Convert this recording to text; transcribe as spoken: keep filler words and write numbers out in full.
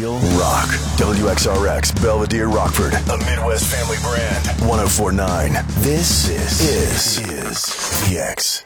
real rock. W X R X, Belvedere, Rockford, a Midwest family brand. one oh four point nine. This is, is, is V X.